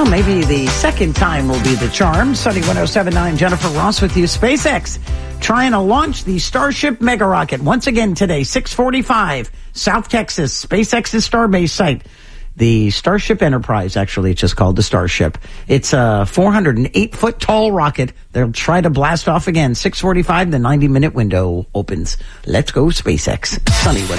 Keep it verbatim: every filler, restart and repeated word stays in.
Well, maybe the second time will be the charm. Sunny one oh seven point nine, Jennifer Ross with you. SpaceX trying to launch the Starship mega rocket once again today, six forty-five, South Texas, SpaceX's Starbase site. The Starship Enterprise, actually, it's just called the Starship. It's a four hundred eight foot tall rocket. They'll try to blast off again. six forty-five, the ninety minute window opens. Let's go, SpaceX. Sunny one